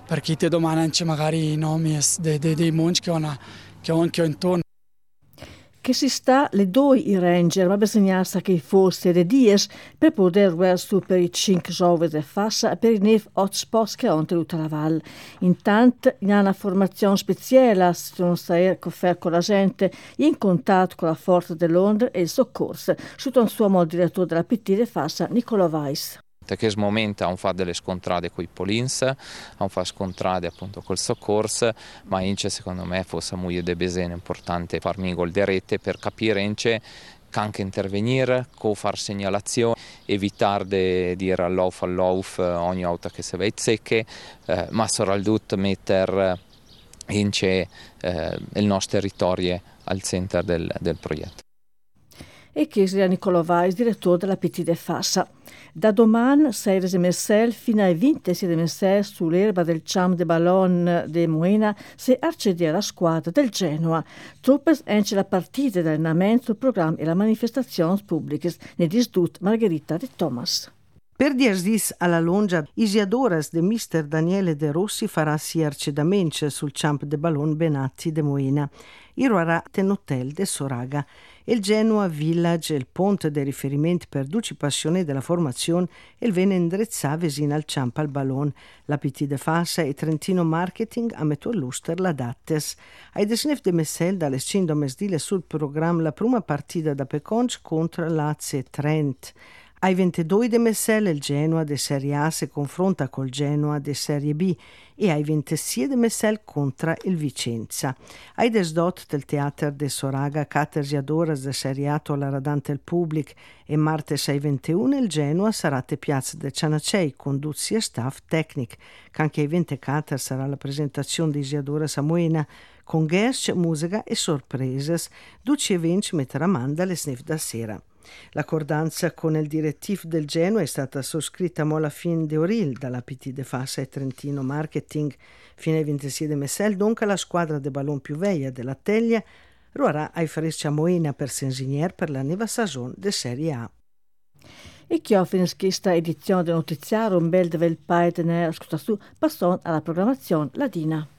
per chi ti domanda magari i nomi dei monti che ho intorno. Che si sta le due i ranger, ma bisogna che fosse le dies per poter guardare su per i 5 giovani e fassa per i 9 hotspots che hanno tutta la valle. Intanto hi ha una formazione speciale, sono stati con la gente in contatto con la forza dell'onda e il soccorso, sotto il suo direttore della PT fassa Nicola Weiss. In questo momento hanno fatto delle scontrade con i Polins, hanno fatto scontrade appunto col soccorso, ma ince secondo me fosse molto besene importante farmi gol di rete per capire ince anche intervenire, fare segnalazioni, evitare di dire all'off ogni volta che si vede secche, ma soprattutto mettere ince il nostro territorio al centro del progetto. E chiese a Nicola Weiss, direttore della PT de Fassa. Da domani, 6 di Messel, fino ai 26 di Messel, sull'erba del Champ de Ballon de Moena, si accede alla squadra del Genoa. Truppes ence la partita di allenamento sul programma e la manifestazione pubbliche, ne disdut Margherita de Thomas. Per dies alla longa, Isiadoras de Mister Daniele De Rossi farà si arcedamente sul Champ de Ballon Benatti de Moena. Iroarà ten hotel de Soraga. Il Genoa Village, il ponte di riferimento per duci passioni della formazione, il venne indrezzato vicino al Champ al Ballon. La PT de Fassa e Trentino Marketing ha messo all'uster la dattes. Ai 19 de Messel, dalle 5 mesdile sul programma la prima partita da Peconch contro l'AC Trent. Ai 22 de Messel il Genoa de Serie A si confronta col Genoa de Serie B e ai 26 de Messel contra il Vicenza. Ai desdot del Teatro de Soraga Catersiadoras de Serie A la radante il Public e martes ai 21 il Genoa sarà te Piazza de Cianacei con duzzi e staff tecnic, che anche ai 24 sarà la presentazione di Isiadoras a Moena con guest, musica e sorprese, duci eventi metterà a manda alle 9 da sera. L'accordanza con il direttivo del Genoa è stata sottoscritta alla fine di Oril dalla PT de Fassa e Trentino Marketing fino ai 26 di Messel, dunque la squadra de ballon più vecchia della Teglia ruarà ai Frescia Moena per Sensinier per la nuova stagione de Serie A. E chi ha finito questa edizione del notiziario un bel del Paese, ascolta su, passò alla programmazione ladina.